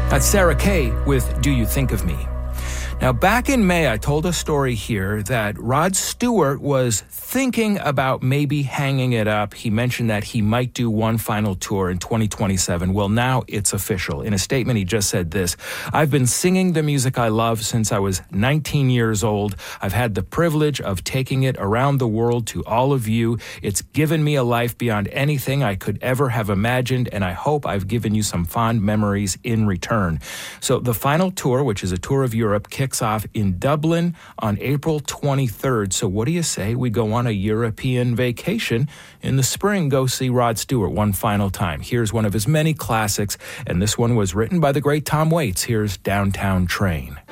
That's Sarah Kay with Do You Think of Me? Now, back in May, I told a story here that Rod Stewart was thinking about maybe hanging it up. He mentioned that he might do one final tour in 2027. Well, now it's official. In a statement, he just said this: "I've been singing the music I love since I was 19 years old. I've had the privilege of taking it around the world to all of you. It's given me a life beyond anything I could ever have imagined, and I hope I've given you some fond memories in return." So the final tour, which is a tour of Europe, kicks off in Dublin on April 23rd. So what do you say we go on a European vacation in the spring, go see Rod Stewart one final time? Here's one of his many classics, and this one was written by the great Tom Waits. Here's Downtown Train.